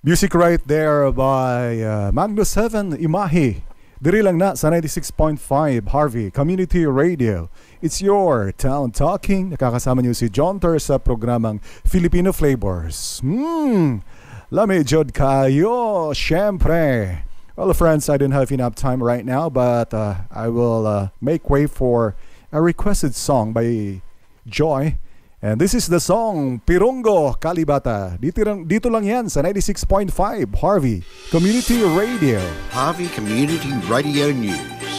Music right there by Magnus Heaven Imahe. Diri lang na sa 96.5 Harvey Community Radio. It's your town talking. Nakakasama niyo si John Ter sa programang Filipino Flavors. Lami jod kayo, syempre. Well, friends, I don't have enough time right now, but I will make way for a requested song by Joy. And this is the song Pirungo Kalibata. Dito lang yan sa 96.5 Harvey Community Radio. Harvey Community Radio News.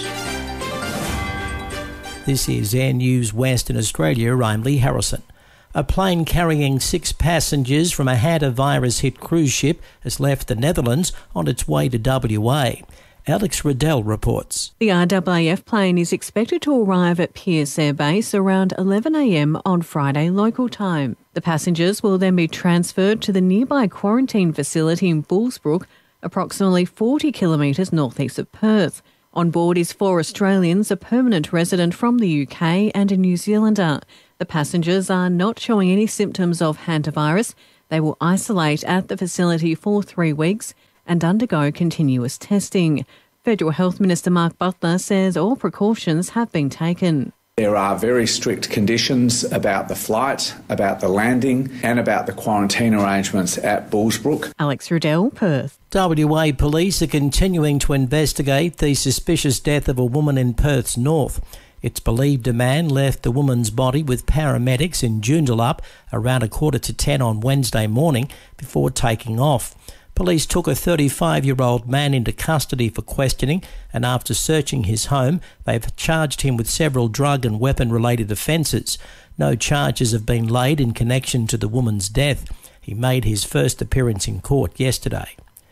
This is Air News Western Australia. I'm Lee Harrison. A plane carrying 6 passengers from a hantavirus-hit cruise ship has left the Netherlands on its way to WA. Alex Riddell reports. The RAAF plane is expected to arrive at Pearce Air Base around 11 a.m. on Friday local time. The passengers will then be transferred to the nearby quarantine facility in Bullsbrook, approximately 40 kilometres northeast of Perth. On board is 4 Australians, a permanent resident from the UK and a New Zealander. The passengers are not showing any symptoms of hantavirus. They will isolate at the facility for 3 weeks and undergo continuous testing. Federal Health Minister Mark Butler says all precautions have been taken. There are very strict conditions about the flight, about the landing and about the quarantine arrangements at Bullsbrook. Alex Riddell, Perth. WA police are continuing to investigate the suspicious death of a woman in Perth's north. It's believed a man left the woman's body with paramedics in Joondalup around 9:45 on Wednesday morning before taking off. Police took a 35-year-old man into custody for questioning, and after searching his home, they've charged him with several drug and weapon-related offences. No charges have been laid in connection to the woman's death. He made his first appearance in court yesterday.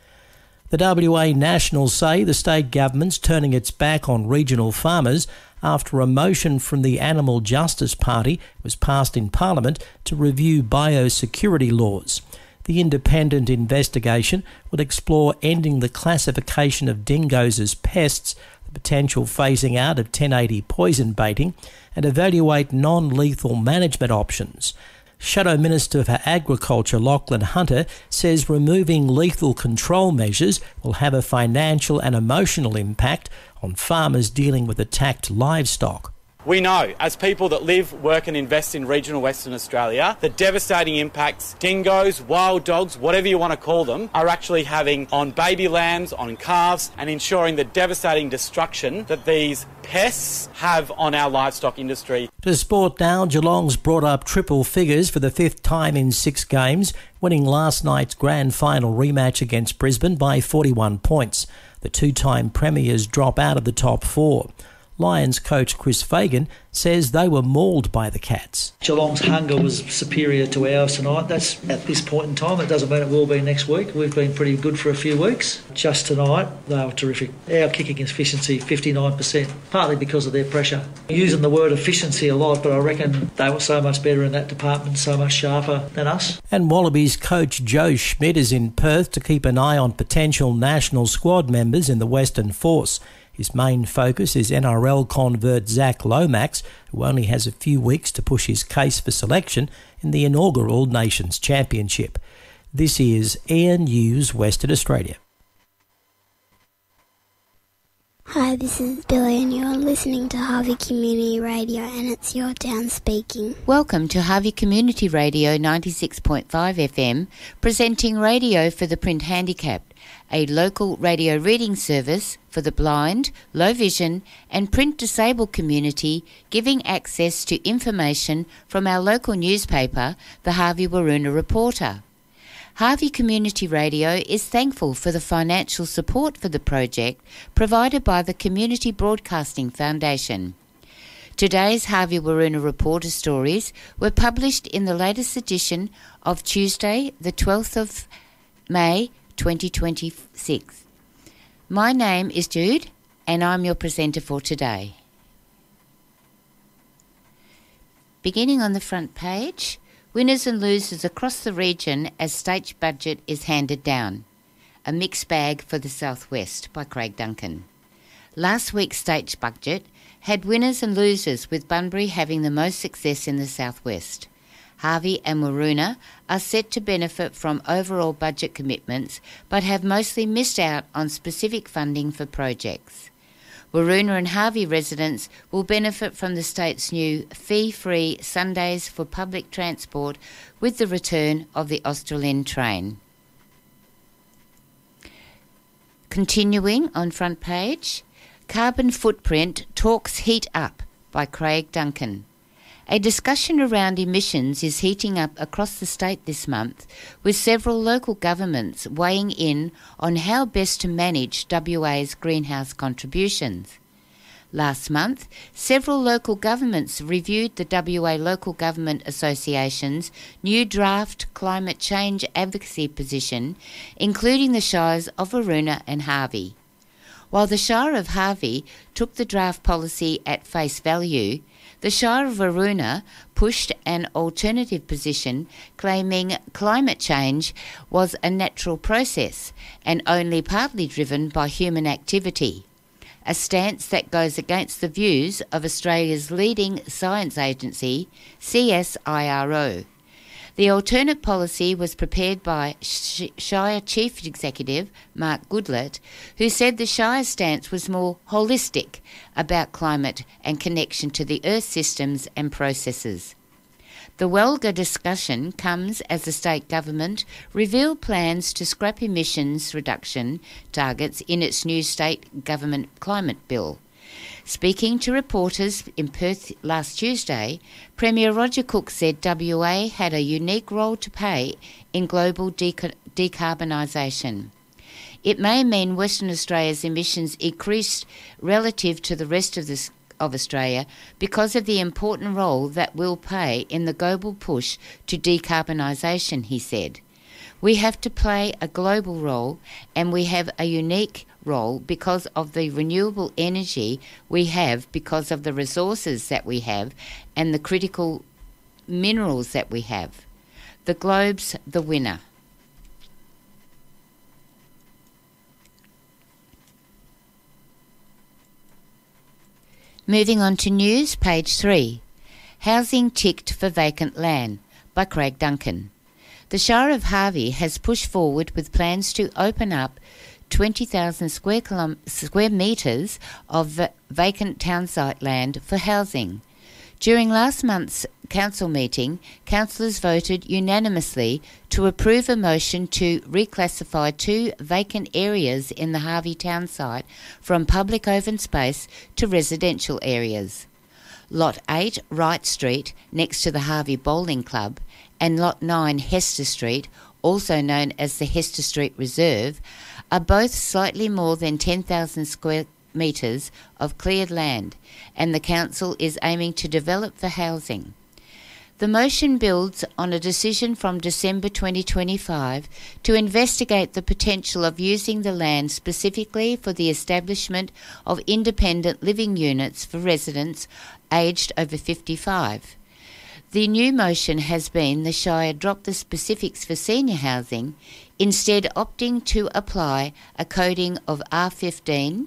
The WA Nationals say the state government's turning its back on regional farmers after a motion from the Animal Justice Party was passed in Parliament to review biosecurity laws. The independent investigation will explore ending the classification of dingoes as pests, the potential phasing out of 1080 poison baiting, and evaluate non-lethal management options. Shadow Minister for Agriculture Lachlan Hunter says removing lethal control measures will have a financial and emotional impact on farmers dealing with attacked livestock. We know, as people that live, work and invest in regional Western Australia, the devastating impacts dingoes, wild dogs, whatever you want to call them, are actually having on baby lambs, on calves, and ensuring the devastating destruction that these pests have on our livestock industry. To sport now, Geelong's brought up triple figures for the 5th time in 6 games, winning last night's grand final rematch against Brisbane by 41 points. The 2-time premiers drop out of the top 4. Lions coach Chris Fagan says they were mauled by the Cats. Geelong's hunger was superior to ours tonight. That's at this point in time. It doesn't mean it will be next week. We've been pretty good for a few weeks. Just tonight, they were terrific. Our kicking efficiency, 59%, partly because of their pressure. Using the word efficiency a lot, but I reckon they were so much better in that department, so much sharper than us. And Wallabies coach Joe Schmidt is in Perth to keep an eye on potential national squad members in the Western Force. His main focus is NRL convert Zach Lomax, who only has a few weeks to push his case for selection in the inaugural Nations Championship. This is Air News Western Australia. Hi, this is Billy and you're listening to Harvey Community Radio and it's your town speaking. Welcome to Harvey Community Radio 96.5 FM, presenting radio for the print handicapped, a local radio reading service for the blind, low vision and print disabled community, giving access to information from our local newspaper, the Harvey Waroona Reporter. Harvey Community Radio is thankful for the financial support for the project provided by the Community Broadcasting Foundation. Today's Harvey Waroona Reporter stories were published in the latest edition of Tuesday, the 12th of May 2026. My name is Jude and I'm your presenter for today. Beginning on the front page, winners and losers across the region as state budget is handed down. A mixed bag for the Southwest by Craig Duncan. Last week's state budget had winners and losers, with Bunbury having the most success in the Southwest. Harvey and Waroona are set to benefit from overall budget commitments but have mostly missed out on specific funding for projects. Waroona and Harvey residents will benefit from the state's new fee-free Sundays for public transport with the return of the Australind train. Continuing on front page, Carbon Footprint Talks Heat Up by Craig Duncan. A discussion around emissions is heating up across the state this month, with several local governments weighing in on how best to manage WA's greenhouse contributions. Last month, several local governments reviewed the WA Local Government Association's new draft climate change advocacy position, including the shires of Waroona and Harvey. While the Shire of Harvey took the draft policy at face value, the Shire of Waroona pushed an alternative position, claiming climate change was a natural process and only partly driven by human activity, a stance that goes against the views of Australia's leading science agency, CSIRO. The alternate policy was prepared by Shire Chief Executive Mark Goodlett, who said the Shire's stance was more holistic about climate and connection to the Earth systems and processes. The Welga discussion comes as the state government revealed plans to scrap emissions reduction targets in its new state government climate bill. Speaking to reporters in Perth last Tuesday, Premier Roger Cook said WA had a unique role to play in global decarbonisation. It may mean Western Australia's emissions increased relative to the rest of Australia because of the important role that we'll play in the global push to decarbonisation, he said. We have to play a global role, and we have a unique role because of the renewable energy we have, because of the resources that we have, and the critical minerals that we have. The globe's the winner. Moving on to news, page 3. Housing ticked for vacant land by Craig Duncan. The Shire of Harvey has pushed forward with plans to open up 20,000 square metres of vacant townsite land for housing. During last month's council meeting, councillors voted unanimously to approve a motion to reclassify 2 vacant areas in the Harvey townsite from public open space to residential areas. Lot 8 Wright Street, next to the Harvey Bowling Club, and Lot 9 Hester Street, also known as the Hester Street Reserve, are both slightly more than 10,000 square metres of cleared land, and the council is aiming to develop for housing. The motion builds on a decision from December 2025 to investigate the potential of using the land specifically for the establishment of independent living units for residents aged over 55. The new motion has been the Shire drop the specifics for senior housing, instead opting to apply a coding of R15,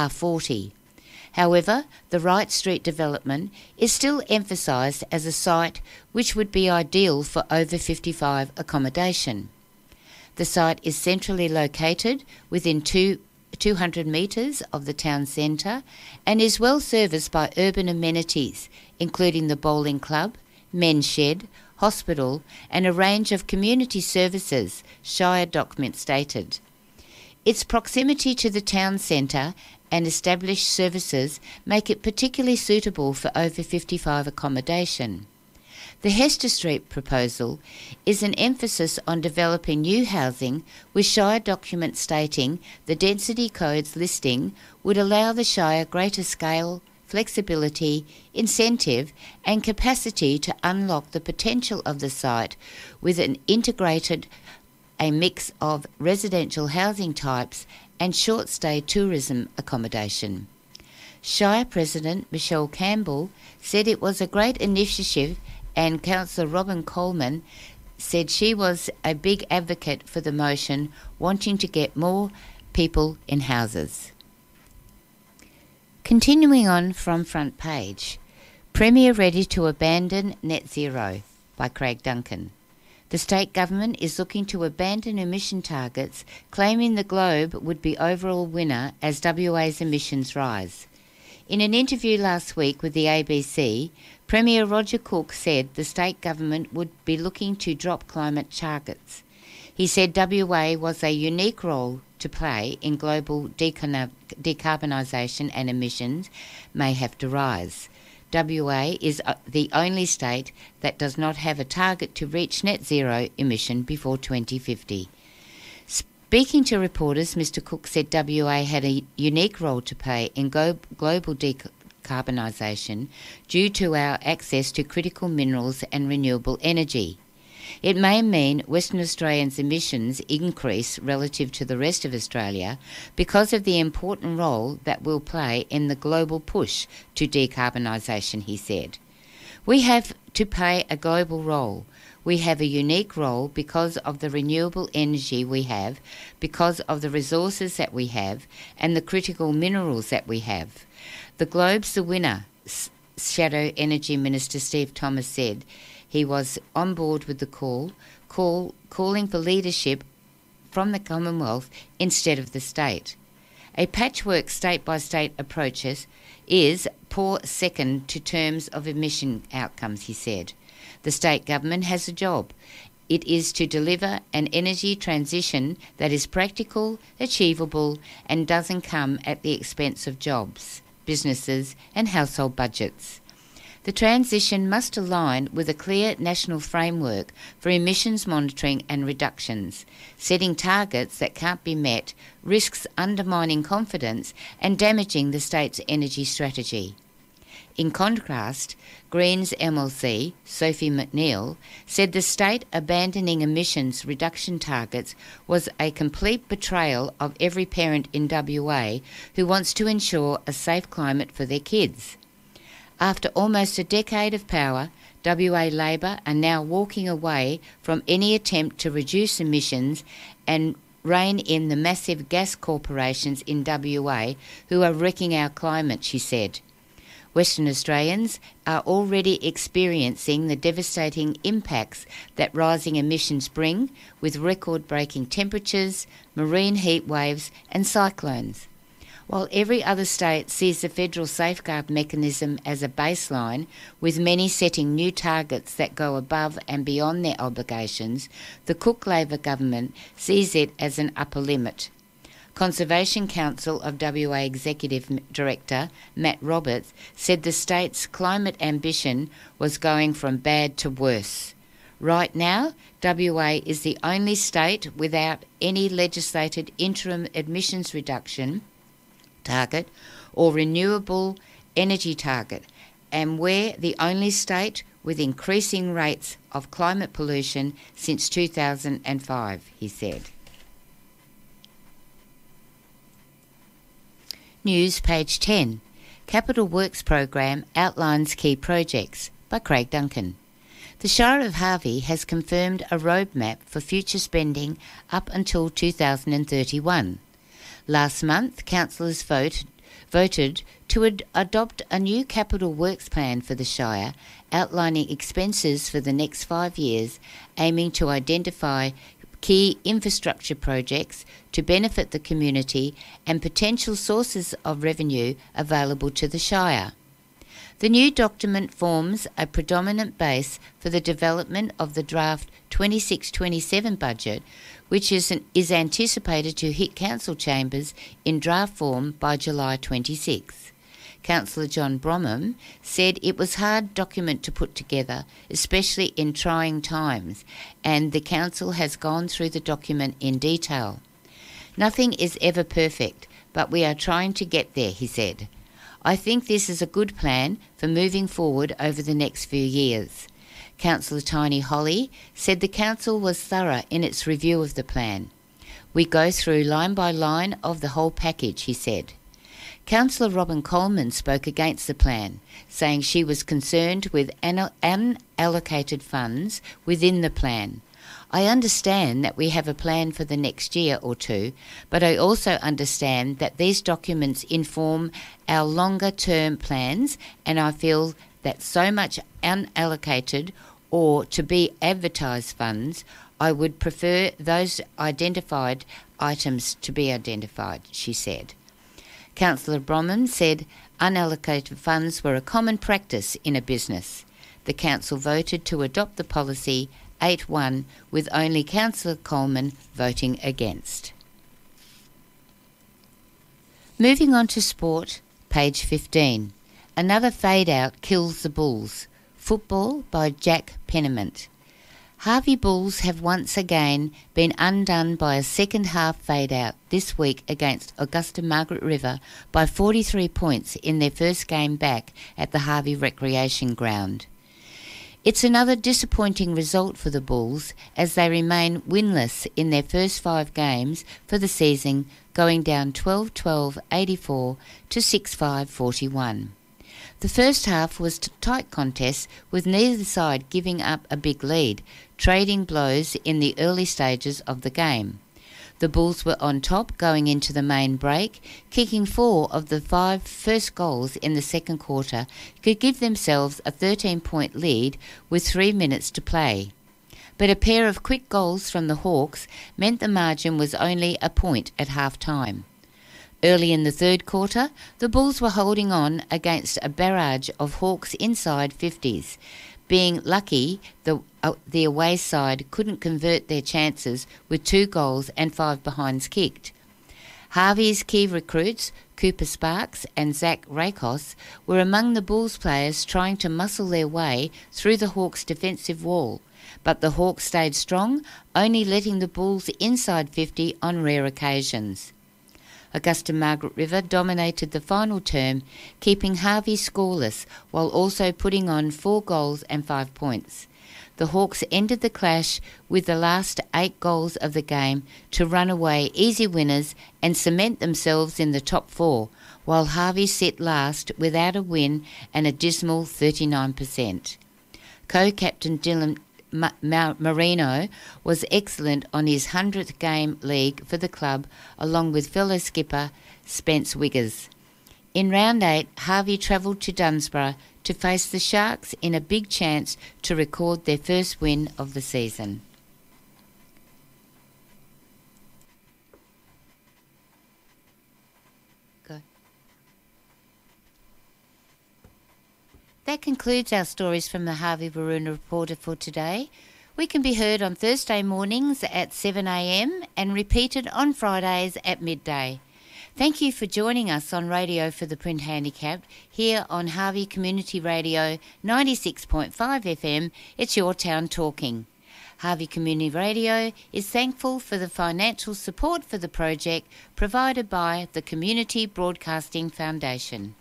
R40. However, the Wright Street development is still emphasised as a site which would be ideal for over 55 accommodation. The site is centrally located within 200 metres of the town centre and is well serviced by urban amenities, including the bowling club, men's shed, hospital, and a range of community services, Shire document stated. Its proximity to the town centre and established services make it particularly suitable for over 55 accommodation. The Hester Street proposal is an emphasis on developing new housing, with Shire documents stating the density codes listing would allow the Shire greater scale, flexibility, incentive and capacity to unlock the potential of the site with an integrated a mix of residential housing types and short-stay tourism accommodation. Shire President Michelle Campbell said it was a great initiative, and Councillor Robin Coleman said she was a big advocate for the motion, wanting to get more people in houses. Continuing on from front page, Premier ready to abandon net zero by Craig Duncan. The state government is looking to abandon emission targets, claiming the Globe would be overall winner as WA's emissions rise. In an interview last week with the ABC, Premier Roger Cook said the state government would be looking to drop climate targets. He said WA was a unique role to play in global decarbonisation and emissions may have to rise. WA is the only state that does not have a target to reach net zero emission before 2050. Speaking to reporters, Mr Cook said WA had a unique role to play in global decarbonisation due to our access to critical minerals and renewable energy. It may mean Western Australians' emissions increase relative to the rest of Australia because of the important role that we'll play in the global push to decarbonisation, he said. We have to play a global role. We have a unique role because of the renewable energy we have, because of the resources that we have, and the critical minerals that we have. The Globe's the winner, Shadow Energy Minister Steve Thomas said. He was on board with the calling for leadership from the Commonwealth instead of the state. A patchwork state-by-state approach is poor second to terms of emission outcomes, he said. The state government has a job. It is to deliver an energy transition that is practical, achievable, and doesn't come at the expense of jobs, businesses, and household budgets. The transition must align with a clear national framework for emissions monitoring and reductions. Setting targets that can't be met risks undermining confidence and damaging the state's energy strategy. In contrast, Greens MLC, Sophie McNeil, said the state abandoning emissions reduction targets was a complete betrayal of every parent in WA who wants to ensure a safe climate for their kids. After almost a decade of power, WA Labor are now walking away from any attempt to reduce emissions and rein in the massive gas corporations in WA who are wrecking our climate, she said. Western Australians are already experiencing the devastating impacts that rising emissions bring, with record-breaking temperatures, marine heat waves and cyclones. While every other state sees the federal safeguard mechanism as a baseline, with many setting new targets that go above and beyond their obligations, the Cook Labor government sees it as an upper limit. Conservation Council of WA Executive Director Matt Roberts said the state's climate ambition was going from bad to worse. Right now, WA is the only state without any legislated interim emissions reduction target or renewable energy target, and we're the only state with increasing rates of climate pollution since 2005, he said. News page 10. Capital Works Program outlines key projects by Craig Duncan. The Shire of Harvey has confirmed a roadmap for future spending up until 2031. Last month, councillors voted to adopt a new capital works plan for the Shire, outlining expenses for the next 5 years, aiming to identify key infrastructure projects to benefit the community and potential sources of revenue available to the Shire. The new document forms a predominant base for the development of the draft 26-27 budget, which is anticipated to hit council chambers in draft form by July 26. Councillor John Bromham said it was a hard document to put together, especially in trying times, and the council has gone through the document in detail. Nothing is ever perfect, but we are trying to get there, he said. I think this is a good plan for moving forward over the next few years. Councillor Tiny Holly said the council was thorough in its review of the plan. We go through line by line of the whole package, he said. Councillor Robin Coleman spoke against the plan, saying she was concerned with unallocated funds within the plan. I understand that we have a plan for the next year or two, but I also understand that these documents inform our longer-term plans, and I feel that so much unallocated or to be advertised funds, I would prefer those identified items to be identified, she said. Councillor Bromham said unallocated funds were a common practice in a business. The council voted to adopt the policy 8-1, with only Councillor Coleman voting against. Moving on to sport, page 15. Another fade-out kills the Bulls. Football by Jack Pennant. Harvey Bulls have once again been undone by a second-half fade-out this week against Augusta Margaret River by 43 points in their first game back at the Harvey Recreation Ground. It's another disappointing result for the Bulls as they remain winless in their first 5 games for the season, going down 12-12-84 to 6-5-41. The first half was a tight contest, with neither side giving up a big lead, trading blows in the early stages of the game. The Bulls were on top going into the main break, kicking 4 of the 5 first goals in the second quarter could give themselves a 13-point lead with 3 minutes to play. But a pair of quick goals from the Hawks meant the margin was only a point at half-time. Early in the third quarter, the Bulls were holding on against a barrage of Hawks inside 50s. Being lucky, the away side couldn't convert their chances with 2 goals and 5 behinds kicked. Harvey's key recruits, Cooper Sparks and Zach Rakos, were among the Bulls players trying to muscle their way through the Hawks' defensive wall, but the Hawks stayed strong, only letting the Bulls inside 50 on rare occasions. Augusta Margaret River dominated the final term, keeping Harvey scoreless while also putting on 4 goals and 5 points. The Hawks ended the clash with the last 8 goals of the game to run away easy winners and cement themselves in the top 4, while Harvey sit last without a win and a dismal 39%. Co-captain Dylan Marino was excellent on his 100th game league for the club, along with fellow skipper Spence Wiggers. In round 8, Harvey travelled to Dunsborough to face the Sharks in a big chance to record their first win of the season. That concludes our stories from the Harvey Varuna Reporter for today. We can be heard on Thursday mornings at 7 a.m. and repeated on Fridays at midday. Thank you for joining us on Radio for the Print Handicapped here on Harvey Community Radio 96.5 FM. It's your town talking. Harvey Community Radio is thankful for the financial support for the project provided by the Community Broadcasting Foundation.